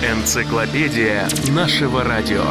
Энциклопедия нашего радио.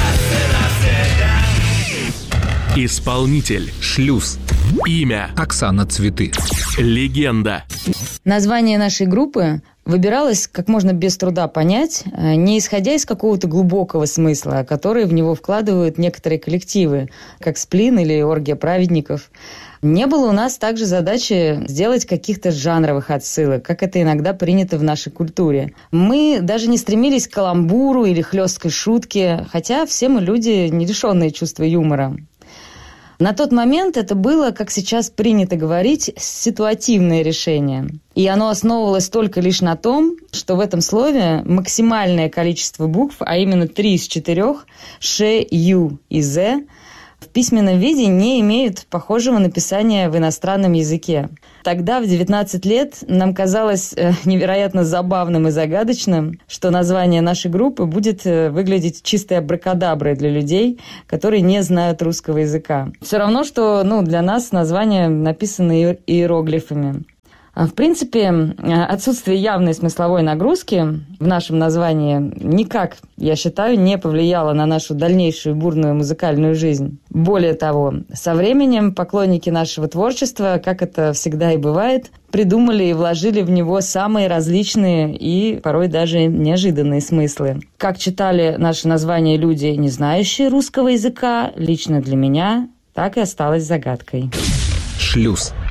Исполнитель. Шлюз. Имя. Оксана Цветы. Легенда. Название нашей группы выбиралось как можно без труда понять, не исходя из какого-то глубокого смысла, который в него вкладывают некоторые коллективы, как «Сплин» или «Оргия праведников». Не было у нас также задачи сделать каких-то жанровых отсылок, как это иногда принято в нашей культуре. Мы даже не стремились к каламбуру или хлесткой шутке, хотя все мы люди, не лишенные чувства юмора. На тот момент это было, как сейчас принято говорить, ситуативное решение. И оно основывалось только лишь на том, что в этом слове максимальное количество букв, а именно 3 из 4, Ш, Ю и З, в письменном виде не имеют похожего написания в иностранном языке. Тогда, в 19 лет, нам казалось невероятно забавным и загадочным, что название нашей группы будет выглядеть чистой абракадаброй для людей, которые не знают русского языка. Все равно, что для нас название написано иероглифами. В принципе, отсутствие явной смысловой нагрузки в нашем названии никак, я считаю, не повлияло на нашу дальнейшую бурную музыкальную жизнь. Более того, со временем поклонники нашего творчества, как это всегда и бывает, придумали и вложили в него самые различные и порой даже неожиданные смыслы. Как читали наше название люди, не знающие русского языка, лично для меня так и осталось загадкой. Шлюз.